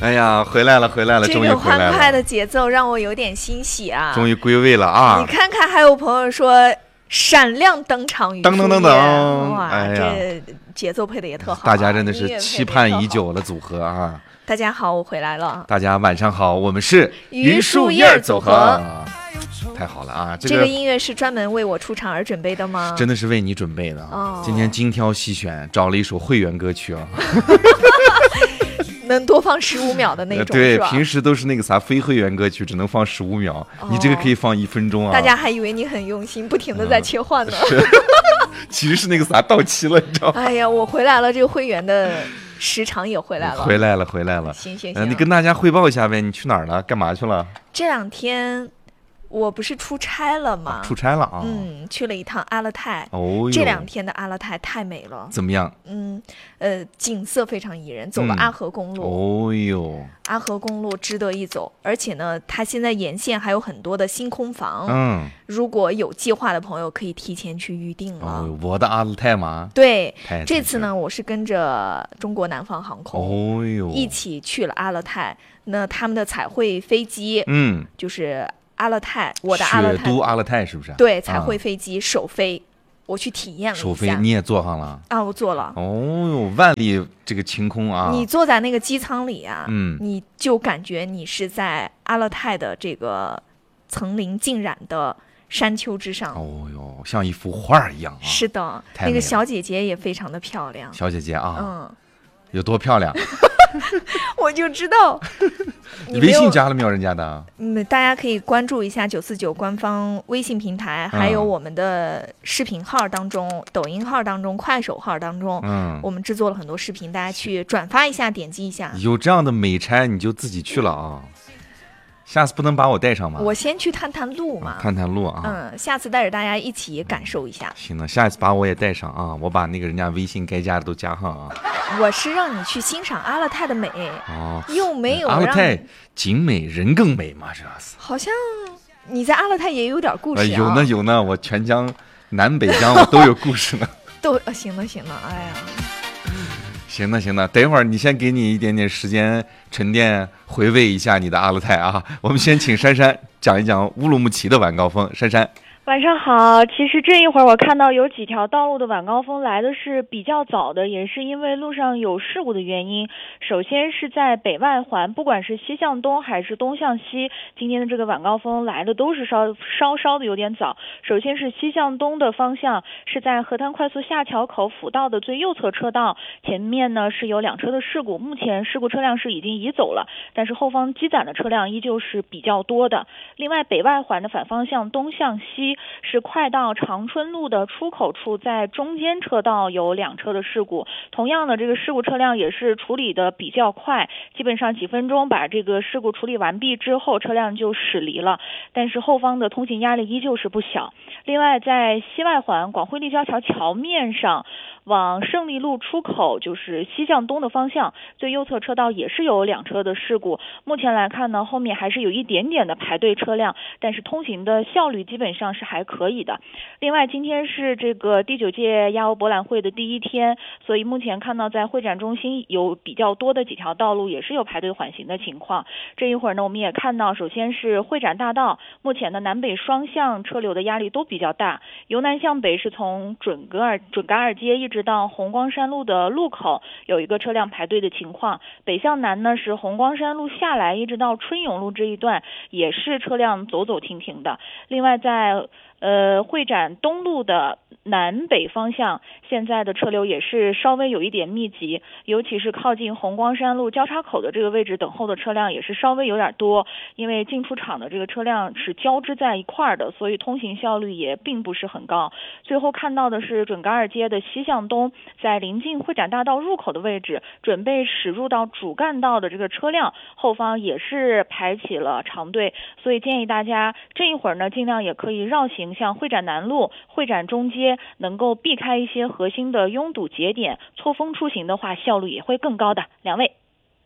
哎呀，回来了，回来了，终于回来了！ 这个欢快的节奏让我有点欣喜啊！ 终于归位了啊！ 你看看，还有朋友说闪亮登场， 噔噔噔噔， 哇， 哎呀， 这节奏配的也特好， 大家真的是期盼已久的组合啊！ 大家好，我回来了。 大家晚上好，我们是榆树叶组合。 太好了啊！ 这个音乐是专门为我出场而准备的吗？ 真的是为你准备的。 哦， 今天精挑细选，找了一首会员歌曲啊。 能多放15秒的那种， 对， 是吧？ 平时都是那个啥非会员歌曲，只能放15秒，你这个可以放1分钟啊！ 大家还以为你很用心，不停的在切换呢。 其实是那个啥到期了，你知道吗？ 哎呀，我回来了，这个会员的时长也回来了， 回来了，回来了。 行， 你跟大家汇报一下呗，你去哪儿了？干嘛去了？ 这2天。我不是出差了吗？ 出差了啊！ 去了一趟阿勒泰。 哦， 这2天的阿勒泰太美了。 怎么样？ 景色非常宜人，走了阿河公路。 哦哟， 阿河公路值得一走，而且呢，它现在沿线还有很多的星空房。如果有计划的朋友可以提前去预定了。 哦，我的阿勒泰吗？ 对，这次呢，我是跟着中国南方航空，一起去了阿勒泰。那他们的彩绘飞机，就是阿勒泰，我的阿勒泰， 雪都阿勒泰是不是？ 对，彩绘飞机首飞，我去体验了一下。 首飞你也坐上了啊？我坐了。 哦哟，万里这个晴空啊！ 你坐在那个机舱里啊，你就感觉你是在阿勒泰的这个层林尽染的山丘之上。 哦哟，像一幅画一样啊！ 是的，那个小姐姐也非常的漂亮。 小姐姐啊，有多漂亮？ 我就知道。 你微信加了没有人家的？ 大家可以关注一下949官方微信平台，还有我们的视频号当中、抖音号当中、快手号当中，我们制作了很多视频，大家去转发一下，点击一下。 有这样的美差，你就自己去了啊！下次不能把我带上吗？ 我先去探探路嘛， 探探路啊。 下次带着大家一起感受一下。 行了，下一次把我也带上啊！我把那个人家微信该加的都加上啊。 我是让你去欣赏阿勒泰的美又没有阿勒泰景美人更美嘛，这是。 好像你在阿勒泰也有点故事啊。有呢，我全疆南北疆我都有故事呢。 都行了，哎呀。 行了，等一会儿你先给你一点点时间沉淀，回味一下你的阿勒泰啊。我们先请珊珊讲一讲乌鲁木齐的晚高峰。珊珊。 晚上好，其实这一会儿我看到有几条道路的晚高峰来的是比较早的，也是因为路上有事故的原因。首先是在北外环，不管是西向东还是东向西，今天的这个晚高峰来的都是稍的有点早。首先是西向东的方向，是在河滩快速下桥口辅道的最右侧车道，前面呢是有2车的事故，目前事故车辆是已经移走了，但是后方积攒的车辆依旧是比较多的。另外北外环的反方向东向西，是快到长春路的出口处，在中间车道有2车的事故，同样的这个事故车辆也是处理的比较快，基本上几分钟把这个事故处理完毕之后，车辆就驶离了，但是后方的通行压力依旧是不小。另外在西外环广汇立交桥桥面上，往胜利路出口，就是西向东的方向，最右侧车道也是有2车的事故，目前来看呢，后面还是有一点点的排队车辆，但是通行的效率基本上是还可以的。另外今天是这个第9届亚欧博览会的第1天，所以目前看到在会展中心有比较多的几条道路也是有排队缓行的情况。这一会儿呢，我们也看到首先是会展大道，目前的南北双向车流的压力都比较大，由南向北是从准噶尔街一直到红光山路的路口有一个车辆排队的情况，北向南呢是红光山路下来一直到春永路这一段也是车辆走走停停的。另外在会展东路的南北方向现在的车流也是稍微有一点密集，尤其是靠近红光山路交叉口的这个位置等候的车辆也是稍微有点多，因为进出场的这个车辆是交织在一块的，所以通行效率也并不是很高。最后看到的是准噶尔街的西向东，在临近会展大道入口的位置，准备驶入到主干道的这个车辆后方也是排起了长队，所以建议大家这一会儿呢尽量也可以绕行像会展南路、会展中街，能够避开一些核心的拥堵节点，错峰出行的话效率也会更高的。2位。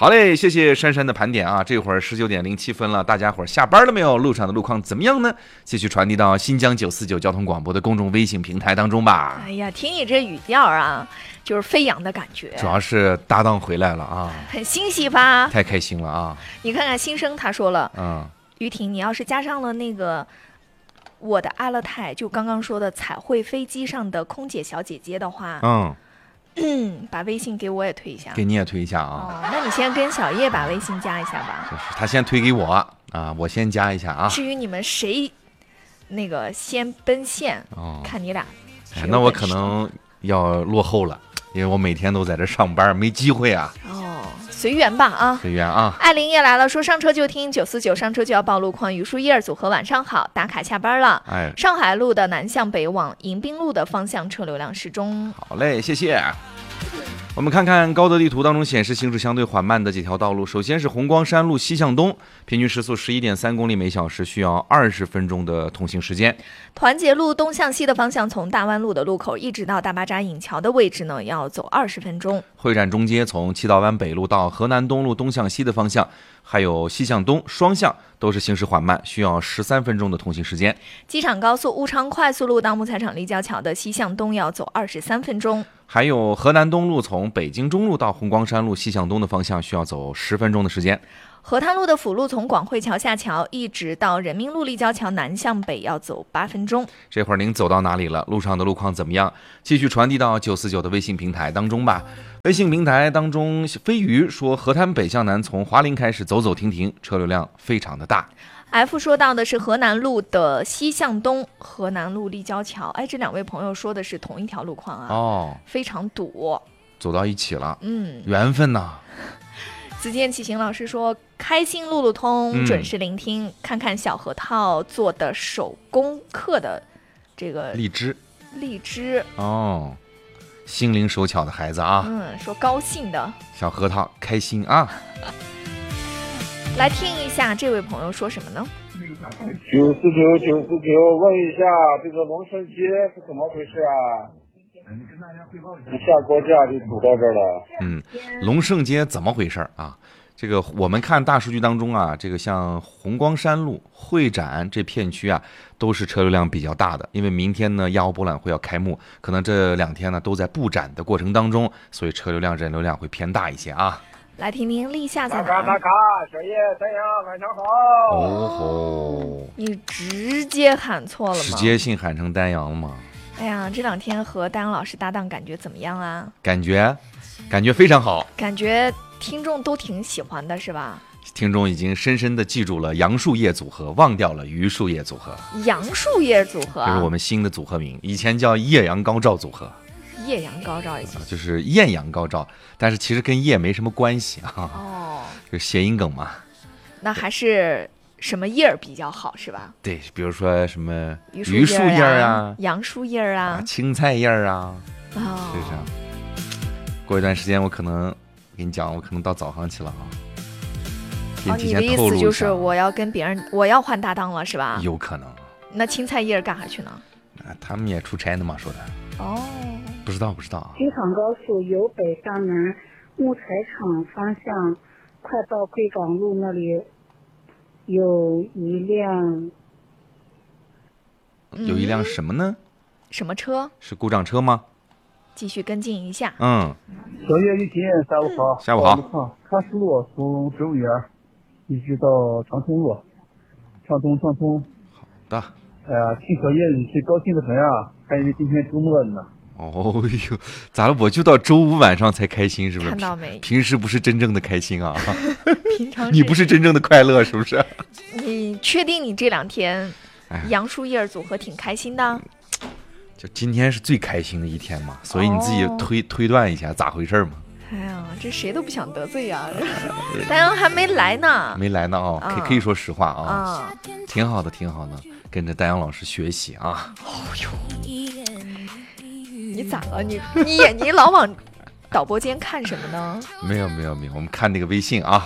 好嘞，谢谢珊珊的盘点啊！这会儿19:07了，大家伙儿下班了没有？路上的路况怎么样呢？继续传递到新疆949交通广播的公众微信平台当中吧。 哎呀，听你这语调啊，就是飞扬的感觉。 主要是搭档回来了啊， 很欣喜吧？ 太开心了啊！ 你看看新生他说了，于婷，你要是加上了那个我的阿勒泰，就刚刚说的彩绘飞机上的空姐小姐姐的话，把微信给我也推一下， 给你也推一下啊。 那你先跟小叶把微信加一下吧。 就是他先推给我啊，我先加一下啊。 至于你们谁那个先奔现，看你俩。 那我可能要落后了，因为我每天都在这上班，没机会啊。 随缘吧啊， 随缘啊。 艾琳也来了，说上车就听949，上车就要报路况。榆树叶儿组合晚上好，打卡下班了。上海路的南向北往迎宾路的方向车流量适中。 好嘞，谢谢。我们看看高德地图当中显示行驶相对缓慢的几条道路。首先是红光山路西向东，平均时速11.3公里每小时，需要20分钟的通行时间。 团结路东向西的方向，从大湾路的路口一直到大巴扎引桥的位置呢，要走20分钟。 会展中街从七道湾北路到河南东路东向西的方向，还有西向东双向都是行驶缓慢，需要13分钟的通行时间。 机场高速乌昌快速路到木材厂立交桥的西向东要走23分钟。 还有河南东路从北京中路到红光山路西向东的方向需要走10分钟的时间。 河滩路的辅路从广汇桥下桥一直到人民路立交桥南向北要走8分钟。 这会儿您走到哪里了？路上的路况怎么样？继续传递到949的微信平台当中吧。微信平台当中，飞鱼说河滩北向南从华林开始走走停停，车流量非常的大。 F 说到的是河南路的西向东，河南路立交桥。这两位朋友说的是同一条路况啊。非常堵， 走到一起了。缘分呐。 子健启行老师说，开心路路通，准时聆听，看看小核桃做的手工课的这个荔枝心灵手巧的孩子啊。 说高兴的小核桃开心啊。 来听一下这位朋友说什么呢 ？949，问一下这个龙胜街是怎么回事啊？下高架就堵到这儿了。 龙胜街怎么回事啊？这个我们看大数据当中啊，这个像红光山路、会展这片区啊，都是车流量比较大的。因为明天呢，亚欧博览会要开幕，可能这2天呢都在布展的过程当中，所以车流量、人流量会偏大一些啊。 来听听立夏在哪？ 打卡，小叶丹阳晚上好。 你直接喊错了吗？ 直接性喊成丹阳了吗？ 哎呀，这2天和丹阳老师搭档，感觉怎么样啊？ 感觉非常好， 感觉听众都挺喜欢的，是吧？ 听众已经深深地记住了杨树叶组合，忘掉了榆树叶组合。 杨树叶组合， 这是我们新的组合名，以前叫叶阳高照组合。 叶阳高照就是艳阳高照，但是其实跟叶没什么关系啊。就是谐音梗嘛。 那还是什么叶儿比较好是吧？ 对，比如说什么榆树叶啊、 杨树叶啊、 青菜叶啊，是这样。过一段时间我可能跟你讲，我可能到早上去了啊。 你的意思就是我要跟别人，我要换搭档了是吧？ 有可能。 那青菜叶干啥去呢？ 他们也出差呢嘛，说的。不知道。 京杭高速由北向南，木材厂方向，快到贵港路那里，有一辆什么呢？ 什么车？ 是故障车吗？ 继续跟进一下。 小叶一婷，下午好。 下午好。 喀什路从植物园一直到长通路，畅通。 好的。 听小叶语气高兴的很啊，还以为今天周末呢。 咋了？我就到周五晚上才开心，是不是？ 看到没？ 平时不是真正的开心啊。 平常你不是真正的快乐，是不是？ 你确定你这2天杨树叶组合挺开心的？ 就今天是最开心的一天嘛，所以你自己推断一下咋回事嘛。 哎呀，这谁都不想得罪呀。丹阳还没来呢。 可以说实话啊。挺好的，跟着丹阳老师学习啊。 你咋了？你老往导播间看什么呢？ 没有，我们看那个微信啊。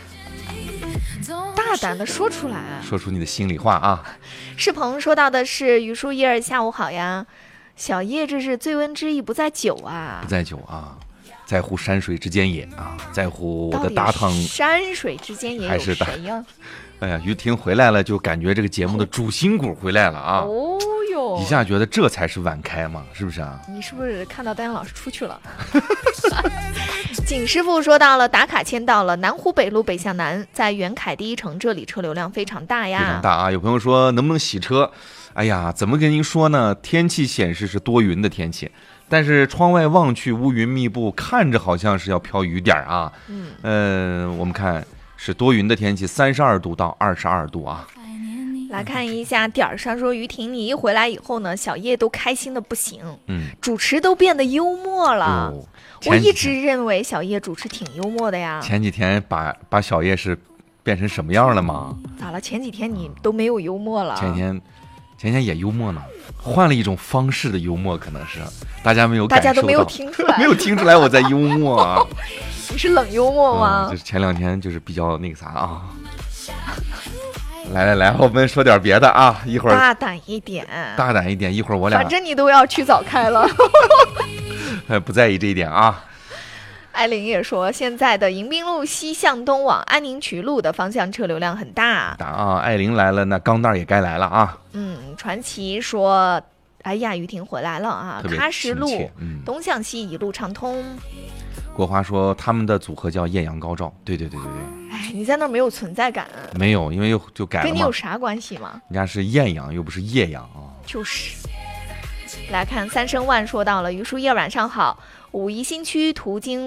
大胆的说出来， 说出你的心里话啊。 世鹏说到的是榆树叶，下午好呀。小叶这是醉翁之意不在酒啊。 在乎山水之间也啊，在乎我的搭档。 山水之间也有谁呀？ 哎呀，于婷回来了，就感觉这个节目的主心骨回来了啊！ 哦哟， 一下觉得这才是晚开嘛，是不是啊？ 你是不是看到丹阳老师出去了？景师傅说到了，打卡签到了，南湖北路北向南，在原凯第一城，这里车流量非常大呀， 非常大啊！有朋友说能不能洗车？哎呀，怎么跟您说呢？天气显示是多云的天气，但是窗外望去乌云密布，看着好像是要飘雨点啊。我们看。是多云的天气，32度到22度啊。 来看一下点上说，于婷你一回来以后呢，小叶都开心的不行，主持都变得幽默了。我一直认为小叶主持挺幽默的呀。 前几天把小叶是变成什么样了吗？ 咋了？前几天你都没有幽默了？ 前几天也幽默呢，换了一种方式的幽默，可能是大家没有感受到， 大家都没有听出来， 没有听出来我在幽默啊。 你是冷幽默吗？ 就是前2天就是比较那个啥啊。来，我们说点别的啊，一会儿大胆一点， 一会儿我俩反正你都要去早开了。 不在意这一点啊。 艾琳也说，现在的迎宾路西向东往安宁渠路的方向车流量很大啊。艾琳来了，那钢蛋也该来了啊。 传奇说，哎呀，于婷回来了啊，喀什路东向西一路畅通。 国华说他们的组合叫艳阳高照，对。 哎，你在那儿没有存在感？ 没有，因为就改了嘛。 跟你有啥关系吗？ 人家是艳阳，又不是夜阳啊。 就是。来看三生万说到了，于叔夜晚上好，武夷新区途经